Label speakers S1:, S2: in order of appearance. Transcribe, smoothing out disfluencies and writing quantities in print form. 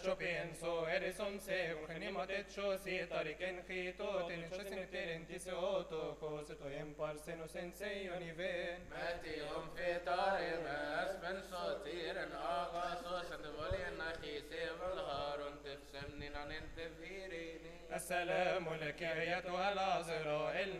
S1: Tacho pienso, eres un sego, genimo techo, si tariken khito, tenchosin terentise oto, koseto yemparse no sensei oniven.
S2: ماتيهم في طريق أسفل صوتير أغاصوس تبولين أخي سيف الهار تفسمني ننتفيريني.
S1: السلام لك يا أيتها العذراء